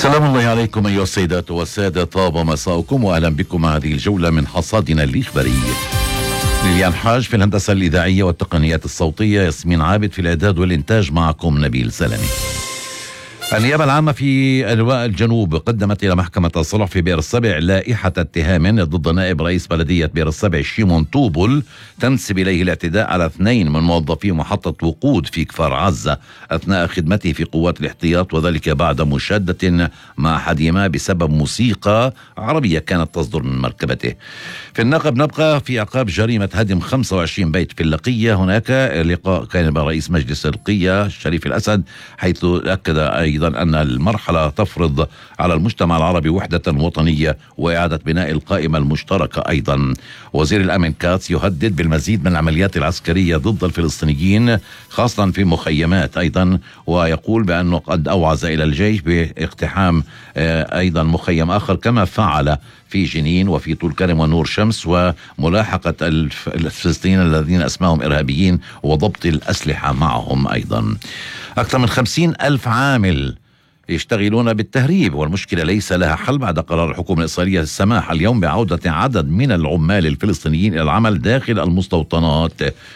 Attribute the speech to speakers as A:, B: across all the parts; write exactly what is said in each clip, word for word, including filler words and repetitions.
A: سلام الله عليكم أيها السيدات والسادة، طاب مساءكم وأهلا بكم مع هذه الجولة من حصادنا الإخباري. ليليان حاج في الهندسة الإذاعية والتقنيات الصوتية، ياسمين عابد في الإعداد والإنتاج، معكم نبيل سلمي. النيابة العامة في ألواء الجنوب قدمت إلى محكمة الصلح في بئر السبع لائحة اتهام ضد نائب رئيس بلدية بئر السبع شيمون طوبل تنسب إليه الاعتداء على اثنين من موظفي محطة وقود في كفر عزة أثناء خدمته في قوات الاحتياط، وذلك بعد مشادة مع أحدهما بسبب موسيقى عربية كانت تصدر من مركبته. في النقب نبقى في عقاب جريمة هدم خمسة وعشرين بيت في اللقية. هناك لقاء كان مع رئيس مجلس القية شريف الأسد، حيث أكد أيضا أن المرحلة تفرض على المجتمع العربي وحدة وطنية وإعادة بناء القائمة المشتركة. أيضا وزير الأمن كاتس يهدد بالمزيد من العمليات العسكرية ضد الفلسطينيين خاصة في مخيمات، أيضا ويقول بأنه قد أوعز إلى الجيش باقتحام أيضا مخيم آخر كما فعل في جنين وفي طول كرم ونور شمس، وملاحقة الفلسطينيين الذين أسماهم إرهابيين وضبط الأسلحة معهم. أيضا أكثر من خمسين ألف عامل يشتغلون بالتهريب، والمشكلة ليس لها حل بعد قرار الحكومة الإسرائيلية السماح اليوم بعودة عدد من العمال الفلسطينيين إلى العمل داخل المستوطنات.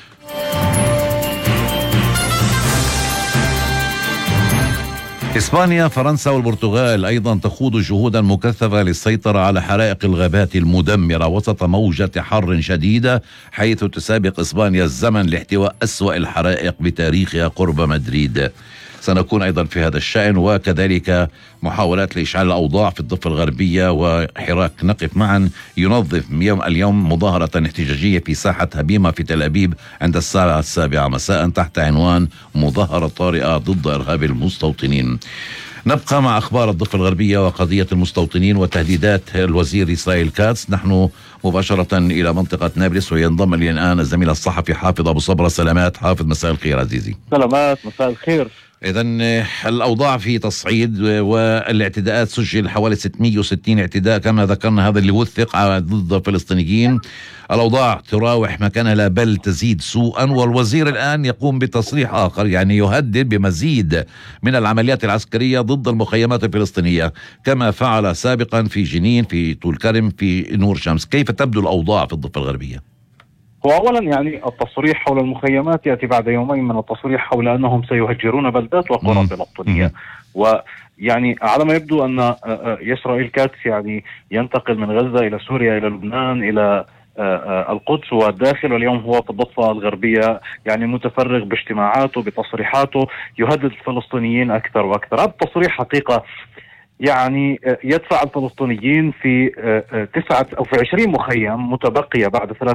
A: إسبانيا، فرنسا والبرتغال أيضا تخوض جهودا مكثفة للسيطرة على حرائق الغابات المدمرة وسط موجة حر شديدة، حيث تسابق إسبانيا الزمن لاحتواء أسوأ الحرائق بتاريخها قرب مدريد. سنكون أيضا في هذا الشأن، وكذلك محاولات لإشعال الأوضاع في الضفة الغربية وحراك نقف معا ينظف يوم اليوم مظاهرة احتجاجية في ساحة هبيمة في تل أبيب عند الساعة السابعة مساء تحت عنوان مظاهرة طارئة ضد إرهاب المستوطنين. نبقى مع أخبار الضفة الغربية وقضية المستوطنين وتهديدات الوزير إسرائيل كاتس. نحن مباشرة إلى منطقة نابلس وينضم لي الآن الزميل الصحفي حافظ أبو صبرة. سلامات حافظ، مساء الخير عزيزي.
B: سلامات، مساء الخير.
A: إذن الأوضاع في تصعيد، والاعتداءات سجل حوالي ستمئة وستين اعتداء كما ذكرنا، هذا اللي وثق ضد الفلسطينيين. الأوضاع تراوح مكانها لا بل تزيد سوءا، والوزير الآن يقوم بتصريح آخر، يعني يهدد بمزيد من العمليات العسكرية ضد المخيمات الفلسطينية كما فعل سابقا في جنين، في طول كرم، في نور شمس. كيف تبدو الأوضاع في الضفة الغربية؟
B: وأولا يعني التصريح حول المخيمات يأتي بعد يومين من التصريح حول أنهم سيهجرون بلدات وقرى فلسطينية، ويعني على ما يبدو أن إسرائيل كاتس يعني ينتقل من غزة إلى سوريا إلى لبنان إلى القدس والداخل، واليوم هو في الضفة الغربية، يعني متفرغ باجتماعاته بتصريحاته يهدد الفلسطينيين أكثر وأكثر. هذا التصريح حقيقة يعني يدفع الفلسطينيين في تسعة أو في عشرين مخيم متبقية بعد ثلاث